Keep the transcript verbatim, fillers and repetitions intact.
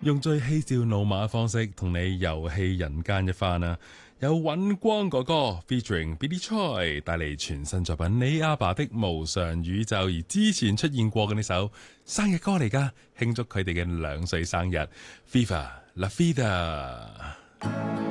用最嬉笑怒罵嘅方式同你遊戲人間一番啊！有尹光哥哥 featuring Billy Choi 帶嚟全新作品《你阿爸的無上宇宙》，而之前出現過嘅呢首生日歌嚟噶，慶祝佢哋嘅兩歲生日 Viva La Vida。